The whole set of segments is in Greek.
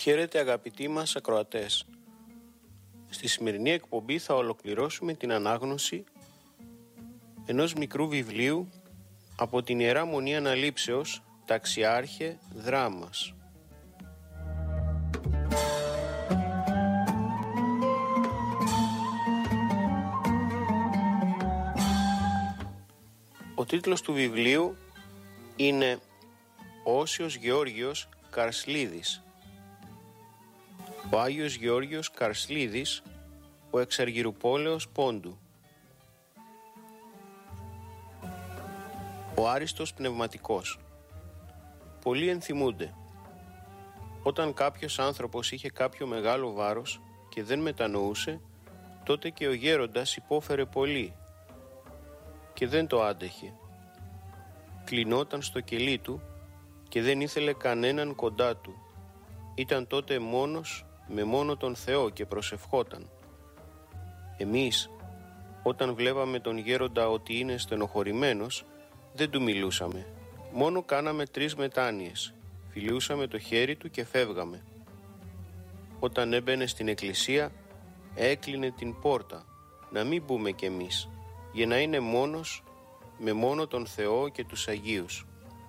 Χαίρετε αγαπητοί μας ακροατές. Στη σημερινή εκπομπή θα ολοκληρώσουμε την ανάγνωση ενός μικρού βιβλίου από την Ιερά Μονή Αναλήψεως Ταξιάρχε Δράμας. Ο τίτλος του βιβλίου είναι «Όσιος Γεώργιος Καρσλίδης». Ο Άγιος Γεώργιος Καρσλίδης, ο Εξαργυρουπόλεως Πόντου. Ο άριστος πνευματικός. Πολλοί ενθυμούνται. Όταν κάποιος άνθρωπος είχε κάποιο μεγάλο βάρος και δεν μετανοούσε, τότε και ο γέροντας υπόφερε πολύ και δεν το άντεχε. Κλεινόταν στο κελί του και δεν ήθελε κανέναν κοντά του. Ήταν τότε μόνος με μόνο τον Θεό και προσευχόταν. Εμείς, όταν βλέπαμε τον γέροντα ότι είναι στενοχωρημένος, δεν του μιλούσαμε. Μόνο κάναμε 3 μετάνοιες. Φιλούσαμε το χέρι του και φεύγαμε. Όταν έμπαινε στην εκκλησία, έκλεινε την πόρτα, να μην μπούμε κι εμείς, για να είναι μόνος με μόνο τον Θεό και τους Αγίους.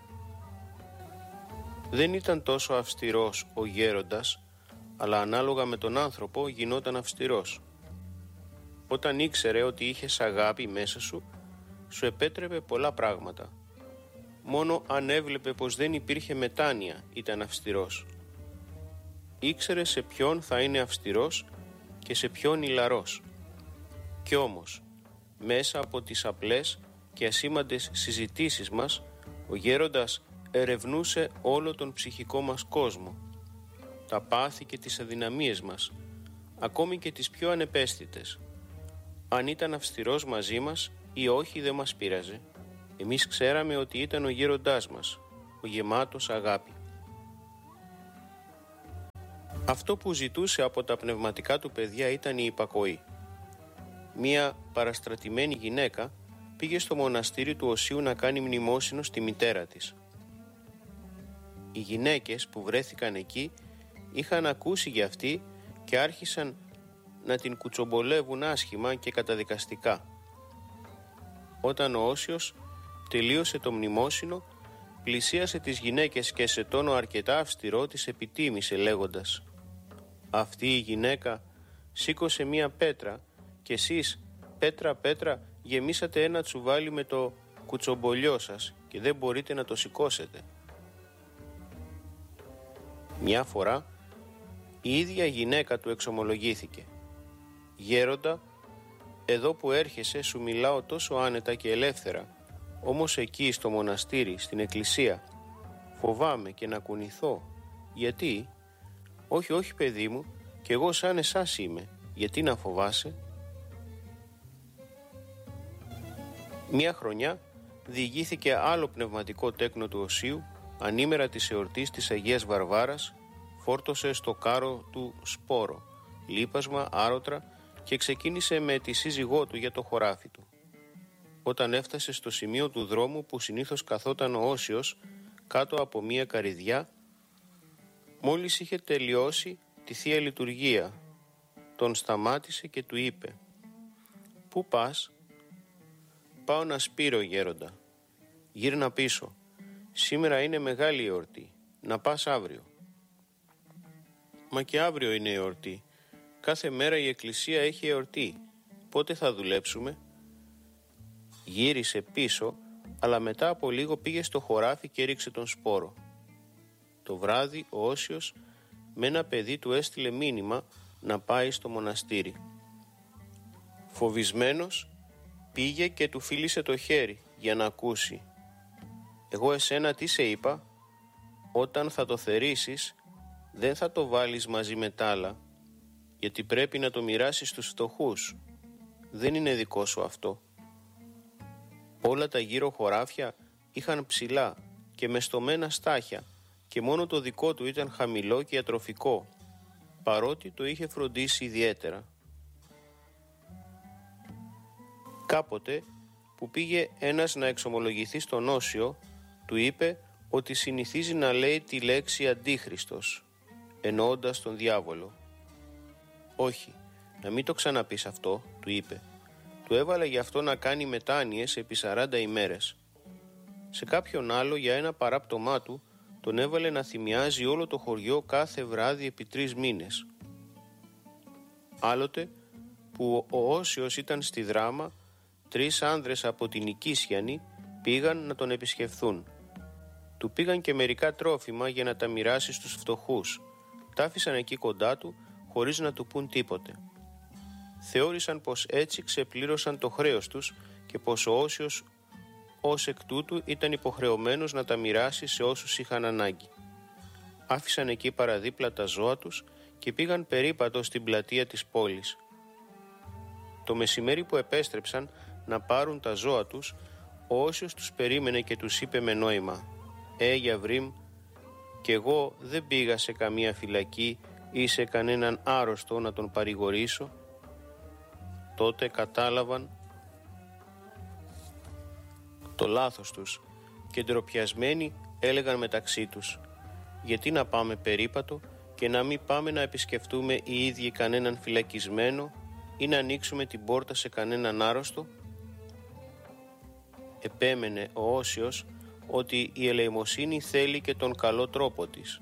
Δεν ήταν τόσο αυστηρός ο γέροντας, αλλά ανάλογα με τον άνθρωπο γινόταν αυστηρός. Όταν ήξερε ότι είχες αγάπη μέσα σου, σου επέτρεπε πολλά πράγματα. Μόνο αν έβλεπε πως δεν υπήρχε μετάνοια ήταν αυστηρός. Ήξερε σε ποιον θα είναι αυστηρός και σε ποιον ηλαρός. Κι όμως, μέσα από τις απλές και ασήμαντες συζητήσεις μας, ο γέροντας ερευνούσε όλο τον ψυχικό μας κόσμο, τα πάθη και τις αδυναμίες μας, ακόμη και τις πιο ανεπαίσθητες. Αν ήταν αυστηρός μαζί μας ή όχι δεν μας πείραζε. Εμείς ξέραμε ότι ήταν ο γέροντάς μας, ο γεμάτος αγάπη. Αυτό που ζητούσε από τα πνευματικά του παιδιά ήταν η υπακοή. Μία παραστρατημένη γυναίκα πήγε στο μοναστήρι του Οσίου να κάνει μνημόσυνο στη μητέρα της. Οι γυναίκες που βρέθηκαν εκεί είχαν ακούσει για αυτή και άρχισαν να την κουτσομπολεύουν άσχημα και καταδικαστικά. Όταν ο Όσιος τελείωσε το μνημόσυνο, πλησίασε τις γυναίκες και σε τόνο αρκετά αυστηρό τις επιτίμησε λέγοντας: «Αυτή η γυναίκα σήκωσε μία πέτρα και εσείς πέτρα γεμίσατε ένα τσουβάλι με το κουτσομπολιό σας και δεν μπορείτε να το σηκώσετε». Μια φορά η ίδια γυναίκα του εξομολογήθηκε: «Γέροντα, εδώ που έρχεσαι σου μιλάω τόσο άνετα και ελεύθερα, όμως εκεί στο μοναστήρι, στην εκκλησία, φοβάμαι και να κουνηθώ. Γιατί?» Όχι παιδί μου, κι εγώ σαν εσάς είμαι, γιατί να φοβάσαι?» Μια χρονιά διηγήθηκε άλλο πνευματικό τέκνο του Οσίου, ανήμερα της εορτής της Αγίας Βαρβάρας, φόρτωσε στο κάρο του σπόρο, λίπασμα, άρωτρα και ξεκίνησε με τη σύζυγό του για το χωράφι του. Όταν έφτασε στο σημείο του δρόμου που συνήθως καθόταν ο Όσιος κάτω από μία καρυδιά, μόλις είχε τελειώσει τη Θεία Λειτουργία, τον σταμάτησε και του είπε: «Πού πας?» «Πάω να σπείρω, γέροντα». «Γύρνα πίσω. Σήμερα είναι μεγάλη εορτή. Να πας αύριο». «Μα και αύριο είναι εορτή. Κάθε μέρα η εκκλησία έχει εορτή. Πότε θα δουλέψουμε?» Γύρισε πίσω, αλλά μετά από λίγο πήγε στο χωράφι και ρίξε τον σπόρο. Το βράδυ ο Όσιος με ένα παιδί του έστειλε μήνυμα να πάει στο μοναστήρι. Φοβισμένος πήγε και του φίλησε το χέρι για να ακούσει. «Εγώ εσένα τι σε είπα? Όταν θα το θερίσεις δεν θα το βάλεις μαζί με τ' άλλα, γιατί πρέπει να το μοιράσεις στους φτωχούς. Δεν είναι δικό σου αυτό». Όλα τα γύρω χωράφια είχαν ψηλά και με στομμένα στάχια και μόνο το δικό του ήταν χαμηλό και ατροφικό, παρότι το είχε φροντίσει ιδιαίτερα. Κάποτε που πήγε ένας να εξομολογηθεί στον Όσιο, του είπε ότι συνηθίζει να λέει τη λέξη Αντίχριστος. εννοώντας τον διάβολο. «Όχι, να μην το ξαναπείς αυτό», του είπε. Του έβαλε γι' αυτό να κάνει μετάνοιες επί 40 ημέρες. Σε κάποιον άλλο, για ένα παράπτωμά του, τον έβαλε να θυμιάζει όλο το χωριό κάθε βράδυ επί 3 μήνες. Άλλοτε, που ο Όσιος ήταν στη Δράμα, 3 άνδρες από την Οικίσιανη πήγαν να τον επισκεφθούν. Του πήγαν και μερικά τρόφιμα για να τα μοιράσει στους φτωχούς. Τα άφησαν εκεί κοντά του, χωρίς να του πούν τίποτε. Θεώρησαν πως έτσι ξεπλήρωσαν το χρέος τους και πως ο Όσιος ως εκ τούτου ήταν υποχρεωμένος να τα μοιράσει σε όσους είχαν ανάγκη. Άφησαν εκεί παραδίπλα τα ζώα τους και πήγαν περίπατο στην πλατεία της πόλης. Το μεσημέρι που επέστρεψαν να πάρουν τα ζώα τους, ο Όσιος τους περίμενε και τους είπε με νόημα: «Γιαβρίμ, κι εγώ δεν πήγα σε καμία φυλακή ή σε κανέναν άρρωστο να τον παρηγορήσω». Τότε κατάλαβαν το λάθος τους και ντροπιασμένοι έλεγαν μεταξύ τους: «Γιατί να πάμε περίπατο και να μην πάμε να επισκεφτούμε οι ίδιοι κανέναν φυλακισμένο ή να ανοίξουμε την πόρτα σε κανέναν άρρωστο?» Επέμενε ο Όσιος ότι η ελεημοσύνη θέλει και τον καλό τρόπο της.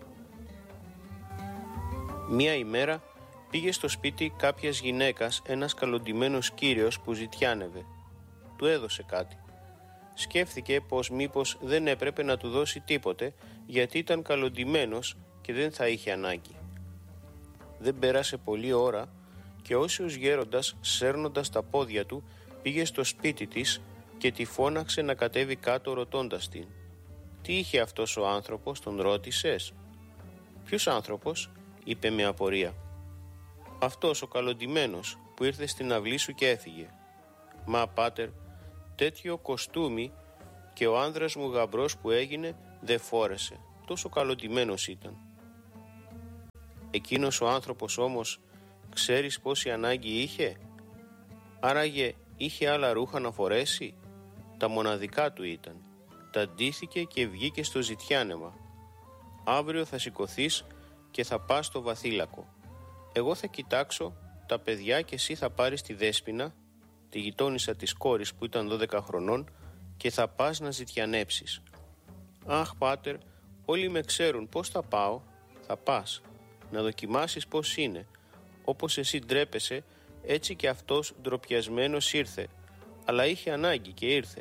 Μία ημέρα πήγε στο σπίτι κάποιας γυναίκας ένας καλοντημένος κύριος που ζητιάνευε. Του έδωσε κάτι. Σκέφτηκε πως μήπως δεν έπρεπε να του δώσει τίποτε, γιατί ήταν καλοντημένος και δεν θα είχε ανάγκη. Δεν πέρασε πολλή ώρα και Όσιος γέροντας, σέρνοντας τα πόδια του, πήγε στο σπίτι της και τη φώναξε να κατέβει κάτω ρωτώντας την: «Τι είχε αυτός ο άνθρωπος?» τον ρώτησες. «Ποιος άνθρωπος?» είπε με απορία. «Αυτός ο καλοντημένος που ήρθε στην αυλή σου και έφυγε». «Μα πάτερ, τέτοιο κοστούμι και ο άνδρας μου γαμπρός που έγινε δεν φόρεσε, τόσο καλοντημένος ήταν». «Εκείνος ο άνθρωπος όμως, ξέρεις πόση ανάγκη είχε? Άραγε είχε άλλα ρούχα να φορέσει?» «Τα μοναδικά του ήταν. Τα ντύθηκε και βγήκε στο ζητιάνεμα. Αύριο θα σηκωθείς και θα πας στο Βαθύλακο. Εγώ θα κοιτάξω τα παιδιά και εσύ θα πάρεις τη Δέσποινα, τη γειτόνισσα της κόρης που ήταν 12 χρονών, και θα πας να ζητιανέψεις». «Αχ, πάτερ, όλοι με ξέρουν, πώς θα πάω?» «Θα πας, να δοκιμάσεις πώς είναι. Όπως εσύ ντρέπεσαι, έτσι και αυτός ντροπιασμένος ήρθε, αλλά είχε ανάγκη και ήρθε».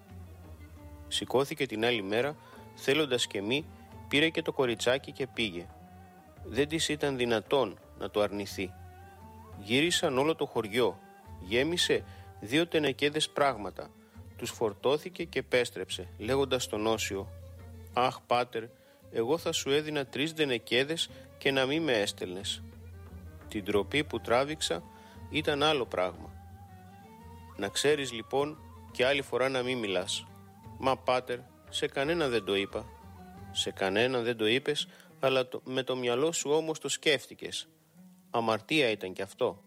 Σηκώθηκε την άλλη μέρα, θέλοντας και μη, πήρε και το κοριτσάκι και πήγε. Δεν της ήταν δυνατόν να το αρνηθεί. Γύρισαν όλο το χωριό, γέμισε 2 τενεκέδες πράγματα, τους φορτώθηκε και πέστρεψε, λέγοντας στον Όσιο: «Αχ, πάτερ, εγώ θα σου έδινα 3 τενεκέδες και να μην με έστελνες». Την ντροπή που τράβηξα ήταν άλλο πράγμα. «Να ξέρεις λοιπόν και άλλη φορά να μην μιλάς». «Μα πάτερ, σε κανένα δεν το είπα». «Σε κανέναν δεν το είπες, αλλά με το μυαλό σου όμως το σκέφτηκες. Αμαρτία ήταν κι αυτό».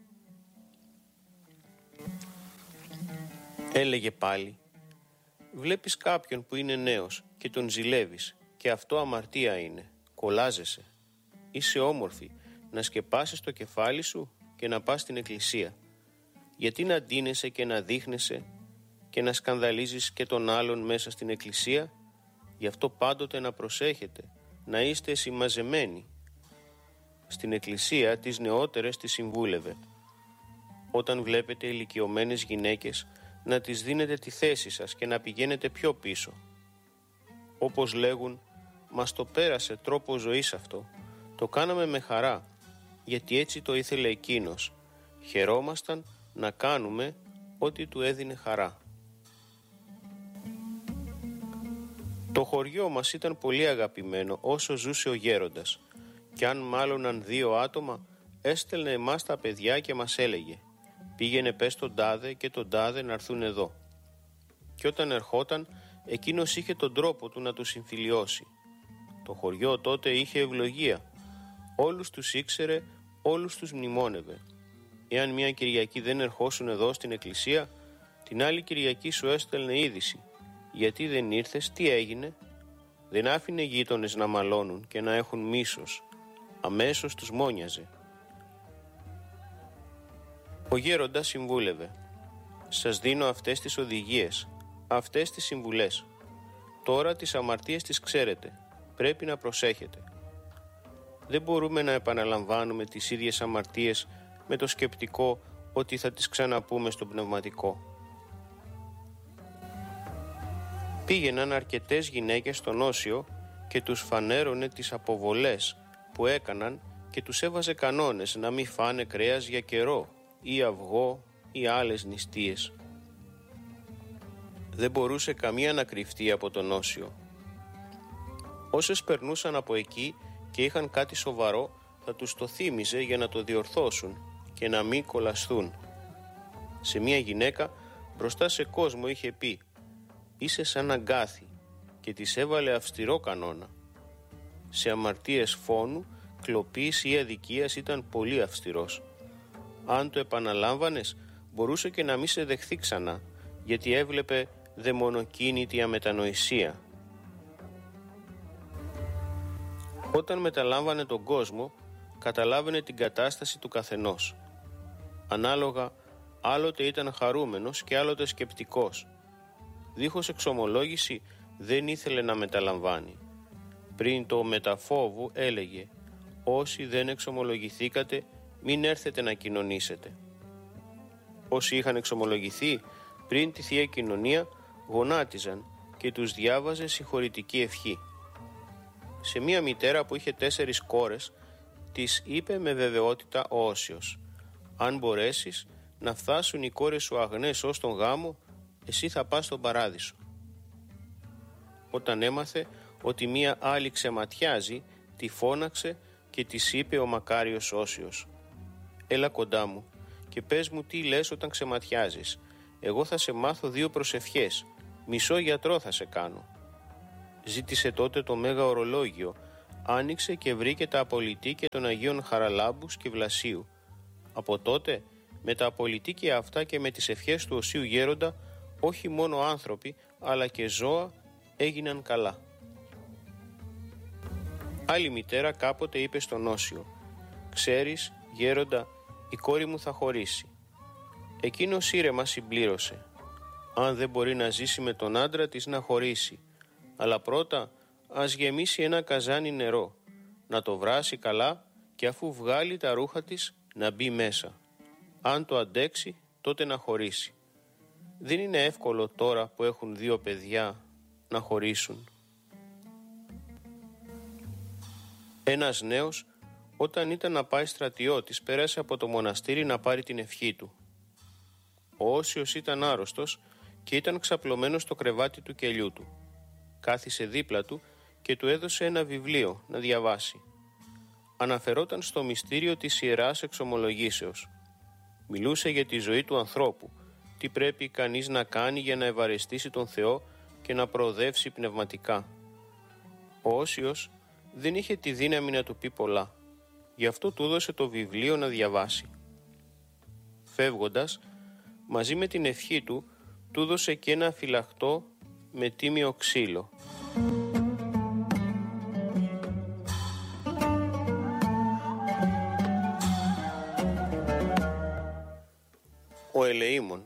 Έλεγε πάλι: «Βλέπεις κάποιον που είναι νέος και τον ζηλεύεις, και αυτό αμαρτία είναι. Κολλάζεσαι. Είσαι όμορφη, να σκεπάσεις το κεφάλι σου και να πας στην εκκλησία. Γιατί να ντύνεσαι και να δείχνεσαι και να σκανδαλίζεις και τον άλλον μέσα στην εκκλησία? Γι' αυτό πάντοτε να προσέχετε, να είστε συμμαζεμένοι». Στην εκκλησία τις νεότερες τις συμβούλευε: «Όταν βλέπετε ηλικιωμένες γυναίκες, να τις δίνετε τη θέση σας και να πηγαίνετε πιο πίσω. Όπως λέγουν, μας το πέρασε τρόπο ζωής αυτό. Το κάναμε με χαρά, γιατί έτσι το ήθελε εκείνος. Χαιρόμασταν να κάνουμε ό,τι του έδινε χαρά». Το χωριό μας ήταν πολύ αγαπημένο όσο ζούσε ο γέροντας, κι αν μάλωναν 2 άτομα, έστελνε εμάς τα παιδιά και μας έλεγε: «Πήγαινε πες τον τάδε και τον τάδε να έρθουν εδώ». Και όταν ερχόταν, εκείνος είχε τον τρόπο του να τους συμφιλιώσει. Το χωριό τότε είχε ευλογία. Όλους τους ήξερε, όλους τους μνημόνευε. Εάν μια Κυριακή δεν ερχόσουν εδώ στην εκκλησία, την άλλη Κυριακή σου έστελνε είδηση: «Γιατί δεν ήρθες, τι έγινε?» Δεν άφηνε γείτονες να μαλώνουν και να έχουν μίσος, αμέσως τους μόνιαζε. Ο γέροντας συμβούλευε: «Σας δίνω αυτές τις οδηγίες, αυτές τις συμβουλές. Τώρα τις αμαρτίες τις ξέρετε, πρέπει να προσέχετε. Δεν μπορούμε να επαναλαμβάνουμε τις ίδιες αμαρτίες με το σκεπτικό ότι θα τις ξαναπούμε στο πνευματικό». Πήγαιναν αρκετές γυναίκες στον Όσιο και τους φανέρωνε τις αποβολές που έκαναν και τους έβαζε κανόνες να μην φάνε κρέας για καιρό ή αυγό ή άλλες νηστείες. Δεν μπορούσε καμία να κρυφτεί από τον Όσιο. Όσες περνούσαν από εκεί και είχαν κάτι σοβαρό, θα τους το θύμιζε για να το διορθώσουν και να μην κολλαστούν. Σε μία γυναίκα μπροστά σε κόσμο είχε πει: «Είσαι σαν αγκάθι», και της έβαλε αυστηρό κανόνα. Σε αμαρτίες φόνου, κλοπής ή αδικίας ήταν πολύ αυστηρός. Αν το επαναλάμβανες, μπορούσε και να μη σε δεχθεί ξανά, γιατί έβλεπε δαιμονοκίνητη αμετανοησία. Όταν μεταλάμβανε τον κόσμο, καταλάβαινε την κατάσταση του καθενός. Ανάλογα, άλλοτε ήταν χαρούμενος και άλλοτε σκεπτικός. Δίχως εξομολόγηση δεν ήθελε να μεταλαμβάνει. Πριν το μεταφόβου έλεγε: «Όσοι δεν εξομολογηθήκατε, μην έρθετε να κοινωνήσετε». Όσοι είχαν εξομολογηθεί πριν τη Θεία Κοινωνία γονάτιζαν και τους διάβαζε συγχωρητική ευχή. Σε μία μητέρα που είχε 4 κόρες, της είπε με βεβαιότητα ο Όσιος: «Αν μπορέσεις να φτάσουν οι κόρες σου αγνές ως τον γάμο, εσύ θα πας στον παράδεισο». Όταν έμαθε ότι μία άλλη ξεματιάζει, τη φώναξε και της είπε ο μακάριος Όσιος: «Έλα κοντά μου και πες μου τι λες όταν ξεματιάζεις. Εγώ θα σε μάθω 2 προσευχές, μισό γιατρό θα σε κάνω». Ζήτησε τότε το μέγα ορολόγιο, άνοιξε και βρήκε τα απολυτίκια των Αγίων Χαραλάμπους και Βλασίου. Από τότε, με τα απολυτίκια αυτά και με τις ευχές του Οσίου Γέροντα, όχι μόνο άνθρωποι, αλλά και ζώα έγιναν καλά. Άλλη μητέρα κάποτε είπε στον Όσιο: «Ξέρεις, Γέροντα, η κόρη μου θα χωρίσει». Εκείνος ήρεμα συμπλήρωσε: «Αν δεν μπορεί να ζήσει με τον άντρα της, να χωρίσει. Αλλά πρώτα ας γεμίσει ένα καζάνι νερό, να το βράσει καλά και αφού βγάλει τα ρούχα της να μπει μέσα. Αν το αντέξει, τότε να χωρίσει». Δεν είναι εύκολο τώρα που έχουν 2 παιδιά να χωρίσουν. Ένας νέος, όταν ήταν να πάει στρατιώτης, πέρασε από το μοναστήρι να πάρει την ευχή του. Ο Όσιος ήταν άρρωστος και ήταν ξαπλωμένος στο κρεβάτι του κελιού του. Κάθισε δίπλα του και του έδωσε ένα βιβλίο να διαβάσει. Αναφερόταν στο μυστήριο της Ιεράς Εξομολογήσεως. Μιλούσε για τη ζωή του ανθρώπου, τι πρέπει κανείς να κάνει για να ευαρεστήσει τον Θεό και να προοδεύσει πνευματικά. Ο Όσιος δεν είχε τη δύναμη να του πει πολλά, γι' αυτό του έδωσε το βιβλίο να διαβάσει. Φεύγοντας, μαζί με την ευχή του, του έδωσε και ένα φυλαχτό με τίμιο ξύλο. Ο Ελεήμων.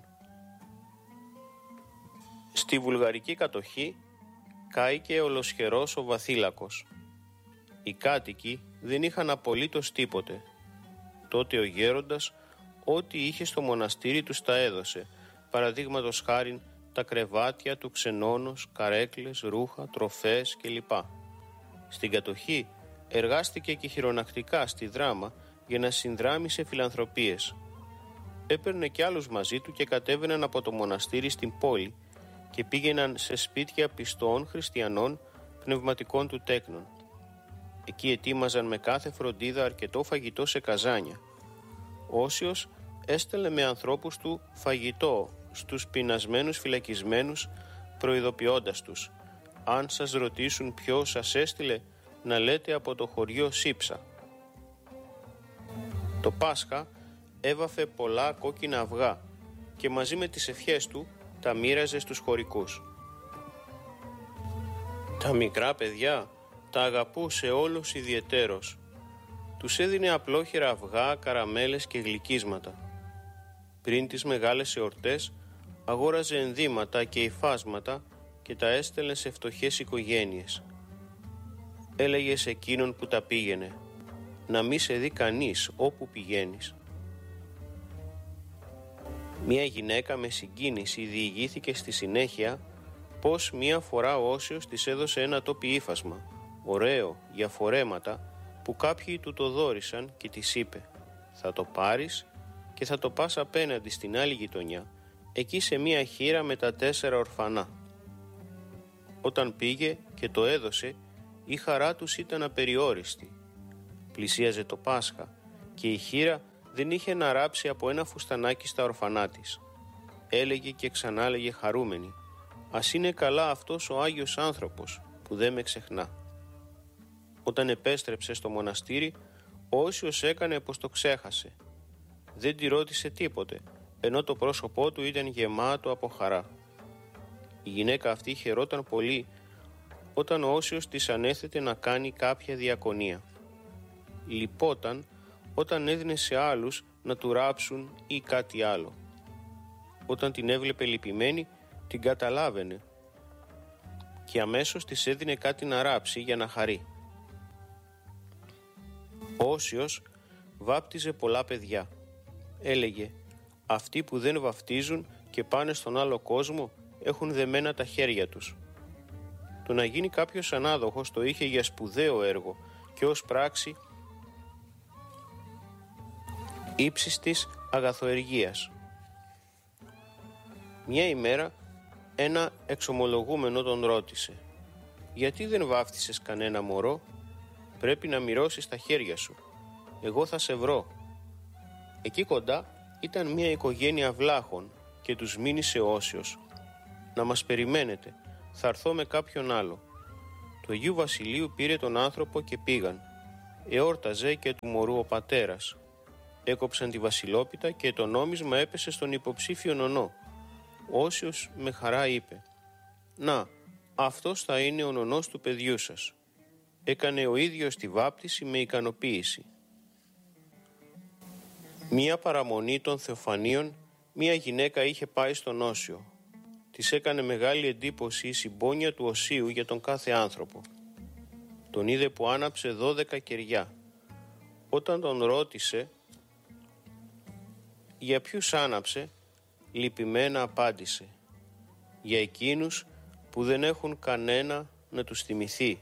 Στη βουλγαρική κατοχή κάηκε ολοσχερός ο Βαθύλακος. Οι κάτοικοι δεν είχαν απολύτως τίποτε. Τότε ο γέροντας ό,τι είχε στο μοναστήρι τους τα έδωσε, παραδείγματος χάριν τα κρεβάτια του ξενώνος, καρέκλες, ρούχα, τροφές κλπ. Στην κατοχή εργάστηκε και χειρονακτικά στη Δράμα για να συνδράμει σε φιλανθρωπίες. Έπαιρνε κι άλλους μαζί του και κατέβαιναν από το μοναστήρι στην πόλη και πήγαιναν σε σπίτια πιστών χριστιανών πνευματικών του τέκνων. Εκεί ετοίμαζαν με κάθε φροντίδα αρκετό φαγητό σε καζάνια. Ο Όσιος έστελνε με ανθρώπους του φαγητό στους πεινασμένους φυλακισμένους, προειδοποιώντας τους: «Αν σας ρωτήσουν ποιος σας έστειλε, να λέτε από το χωριό Σύψα». Το Πάσχα έβαφε πολλά κόκκινα αυγά και μαζί με τις ευχές του τα μοίραζε στους χωρικούς. Τα μικρά παιδιά τα αγαπούσε όλος ιδιαιτέρως. Τους έδινε απλόχερα αυγά, καραμέλες και γλυκίσματα. Πριν τις μεγάλες εορτές αγόραζε ενδύματα και υφάσματα και τα έστελνε σε φτωχές οικογένειες. Έλεγε σε εκείνον που τα πήγαινε: «Να μη σε δει κανείς όπου πηγαίνεις». Μία γυναίκα με συγκίνηση διηγήθηκε στη συνέχεια πως μία φορά ο Όσιος της έδωσε ένα τόπι ύφασμα, ωραίο, για φορέματα, που κάποιοι του το δώρισαν και της είπε: «Θα το πάρεις και θα το πας απέναντι στην άλλη γειτονιά, εκεί σε μία χήρα με τα 4 ορφανά». Όταν πήγε και το έδωσε, η χαρά τους ήταν απεριόριστη. Πλησίαζε το Πάσχα και η χήρα δεν είχε να ράψει από ένα φουστανάκι στα ορφανά της. Έλεγε και ξανάλεγε χαρούμενη: «Ας είναι καλά αυτός ο Άγιος άνθρωπος που δεν με ξεχνά». Όταν επέστρεψε στο μοναστήρι, ο Όσιος έκανε πως το ξέχασε. Δεν τη ρώτησε τίποτε, ενώ το πρόσωπό του ήταν γεμάτο από χαρά. Η γυναίκα αυτή χαιρόταν πολύ όταν ο Όσιος της ανέθετε να κάνει κάποια διακονία. Λυπόταν όταν έδινε σε άλλους να του ράψουν ή κάτι άλλο. Όταν την έβλεπε λυπημένη, την καταλάβαινε και αμέσως της έδινε κάτι να ράψει για να χαρεί. Ο Όσιος βάπτιζε πολλά παιδιά. Έλεγε: «Αυτοί που δεν βαφτίζουν και πάνε στον άλλο κόσμο έχουν δεμένα τα χέρια τους». Το να γίνει κάποιος ανάδοχος το είχε για σπουδαίο έργο και ως πράξη ύψης της αγαθοεργίας. Μια ημέρα ένα εξομολογούμενο τον ρώτησε: «Γιατί δεν βάφτισες κανένα μωρό? Πρέπει να μυρώσεις τα χέρια σου. Εγώ θα σε βρω». Εκεί κοντά ήταν μια οικογένεια βλάχων και τους μήνυσε ο Όσιος: «Να μας περιμένετε, θα έρθω με κάποιον άλλο». Του Αγίου Βασιλείου πήρε τον άνθρωπο και πήγαν. Εόρταζε και του μωρού ο πατέρας. Έκοψαν τη βασιλόπιτα και το νόμισμα έπεσε στον υποψήφιο νονό. Ο Όσιος με χαρά είπε: «Να, αυτός θα είναι ο νονός του παιδιού σας». Έκανε ο ίδιος τη βάπτιση με ικανοποίηση. Μία παραμονή των Θεοφανίων, μία γυναίκα είχε πάει στον Όσιο. Της έκανε μεγάλη εντύπωση η συμπόνια του Οσίου για τον κάθε άνθρωπο. Τον είδε που άναψε 12 κεριά. Όταν τον ρώτησε για ποιους άναψε, λυπημένα απάντησε: «Για εκείνους που δεν έχουν κανένα να τους θυμηθεί».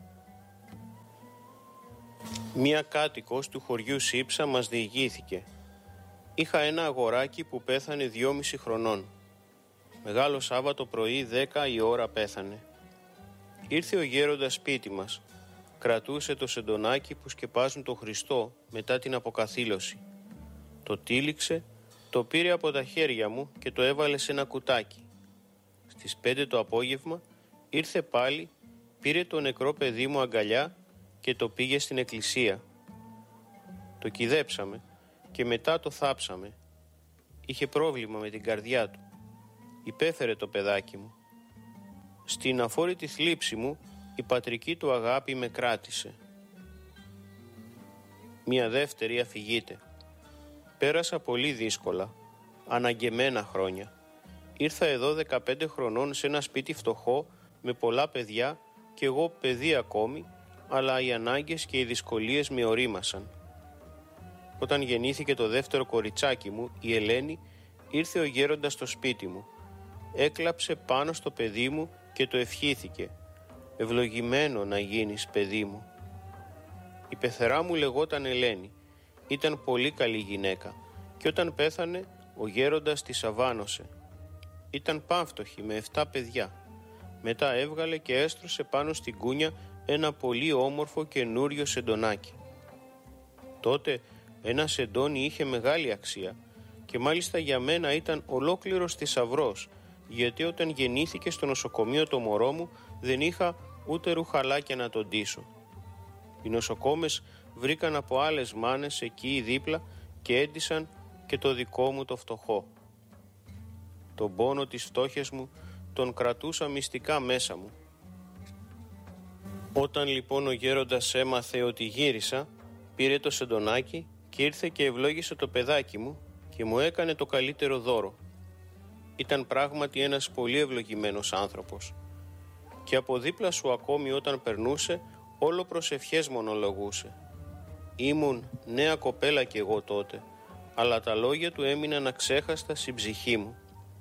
Μία κάτοικος του χωριού Σύψα μας διηγήθηκε: «Είχα ένα αγοράκι που πέθανε 2,5 χρονών. Μεγάλο Σάββατο πρωί 10 η ώρα πέθανε. Ήρθε ο γέροντας σπίτι μας. Κρατούσε το σεντονάκι που σκεπάζουν το Χριστό μετά την αποκαθήλωση. Το τύλιξε, το πήρε από τα χέρια μου και το έβαλε σε ένα κουτάκι. Στις 5 το απόγευμα ήρθε πάλι, πήρε το νεκρό παιδί μου αγκαλιά και το πήγε στην εκκλησία. Το κυδέψαμε και μετά το θάψαμε. Είχε πρόβλημα με την καρδιά του. Υπέφερε το παιδάκι μου. Στην αφόρητη θλίψη μου η πατρική του αγάπη με κράτησε. Μια δεύτερη αφηγείται: «Πέρασα πολύ δύσκολα, αναγκεμένα χρόνια. Ήρθα εδώ 15 χρονών σε ένα σπίτι φτωχό με πολλά παιδιά και εγώ παιδί ακόμη, αλλά οι ανάγκες και οι δυσκολίες με ορίμασαν. Όταν γεννήθηκε το δεύτερο κοριτσάκι μου, η Ελένη, ήρθε ο γέροντας στο σπίτι μου. Έκλαψε πάνω στο παιδί μου και το ευχήθηκε: «Ευλογημένο να γίνεις, παιδί μου». Η πεθερά μου λεγόταν Ελένη. Ήταν πολύ καλή γυναίκα και όταν πέθανε ο γέροντας τη αβάνωσε. Ήταν πάμφτωχη με 7 παιδιά. Μετά έβγαλε και έστρωσε πάνω στην κούνια ένα πολύ όμορφο καινούριο σεντονάκι. Τότε ένα σεντόνι είχε μεγάλη αξία και μάλιστα για μένα ήταν ολόκληρος θησαυρός, γιατί όταν γεννήθηκε στο νοσοκομείο το μωρό μου δεν είχα ούτε ρουχαλάκια να τον ντύσω. Οι νοσοκόμες βρήκαν από άλλες μάνες εκεί δίπλα και έντυσαν και το δικό μου το φτωχό. Τον πόνο της φτώχειας μου τον κρατούσα μυστικά μέσα μου. Όταν λοιπόν ο γέροντας έμαθε ότι γύρισα, Πήρε το σεντονάκι και ήρθε και ευλόγησε το παιδάκι μου και μου έκανε το καλύτερο δώρο. Ήταν πράγματι ένας πολύ ευλογημένος άνθρωπος. Και από δίπλα σου ακόμη όταν περνούσε, όλο προσευχές μονολογούσε. Ήμουν νέα κοπέλα κι εγώ τότε, αλλά τα λόγια του έμειναν αξέχαστα στην ψυχή μου.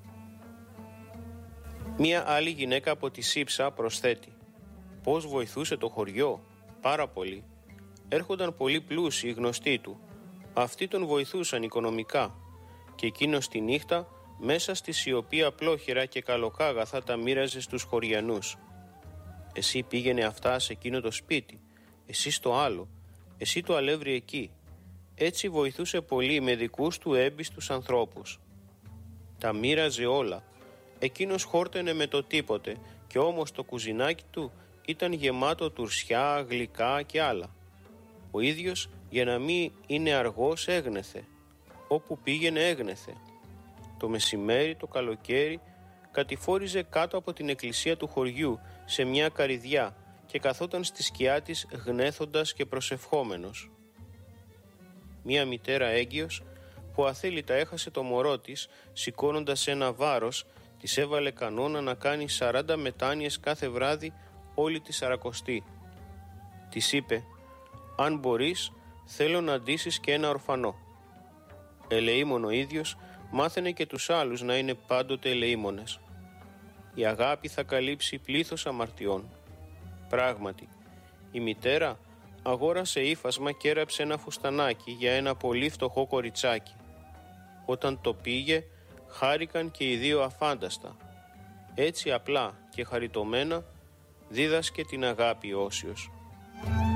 Μία άλλη γυναίκα από τη Σύψα προσθέτει: πώς βοηθούσε το χωριό, πάρα πολύ. Έρχονταν πολύ πλούσιοι γνωστοί του. Αυτοί τον βοηθούσαν οικονομικά και εκείνος τη νύχτα μέσα στη σιωπή απλόχερα και καλοκάγαθα τα μοίραζε στους χωριανούς. Εσύ πήγαινε αυτά σε εκείνο το σπίτι, εσύ στο άλλο, εσύ το αλεύρι εκεί. Έτσι βοηθούσε πολύ με δικούς του έμπιστους ανθρώπους. Τα μοίραζε όλα. Εκείνος χόρτενε με το τίποτε και όμως το κουζινάκι του ήταν γεμάτο τουρσιά, γλυκά και άλλα. Ο ίδιος για να μην είναι αργός έγνεθε. Όπου πήγαινε έγνεθε. Το μεσημέρι, το καλοκαίρι κατηφόριζε κάτω από την εκκλησία του χωριού σε μια καρυδιά και καθόταν στη σκιά της γνέθοντας και προσευχόμενος. Μια μητέρα έγκυος που αθέλητα έχασε το μωρό της, σηκώνοντας ένα βάρος, της έβαλε κανόνα να κάνει 40 μετάνοιες κάθε βράδυ όλη τη Σαρακοστή. Της είπε: «Αν μπορείς, θέλω να ντύσεις και ένα ορφανό». Ελεήμον ο ίδιος, μάθαινε και τους άλλους να είναι πάντοτε ελεήμονες. Η αγάπη θα καλύψει πλήθος αμαρτιών. Πράγματι, η μητέρα αγόρασε ύφασμα και έραψε ένα φουστανάκι για ένα πολύ φτωχό κοριτσάκι. Όταν το πήγε, χάρηκαν και οι δύο αφάνταστα. Έτσι απλά και χαριτωμένα δίδασκε την αγάπη Όσιος.